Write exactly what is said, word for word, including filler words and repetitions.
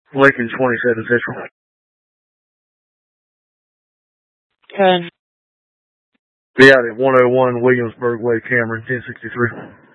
Lincoln twenty-seven Central. ten. Be out at one oh one Williamsburg Way, Cameron, ten sixty-three.